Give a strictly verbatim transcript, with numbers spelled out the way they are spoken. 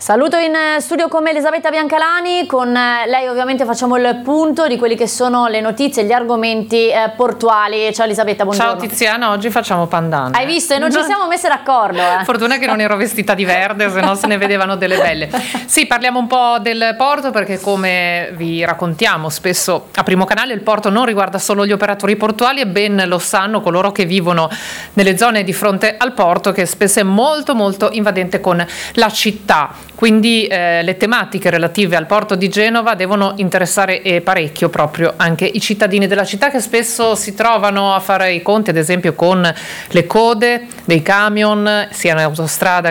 Saluto in studio con me Elisabetta Biancalani, con lei ovviamente facciamo il punto di quelli che sono le notizie e gli argomenti eh, portuali. Ciao Elisabetta, buongiorno. Ciao Tiziana, oggi facciamo pandan. Hai visto? E non, non ci siamo messe d'accordo. Eh. Fortuna che non ero vestita di verde, se no se ne vedevano delle belle. Sì, parliamo un po' del porto perché, come vi raccontiamo spesso a Primo Canale, il porto non riguarda solo gli operatori portuali e ben lo sanno coloro che vivono nelle zone di fronte al porto, che spesso è molto molto invadente con la città. Quindi eh, le tematiche relative al porto di Genova devono interessare eh, parecchio proprio anche i cittadini della città, che spesso si trovano a fare i conti ad esempio con le code dei camion sia in autostrada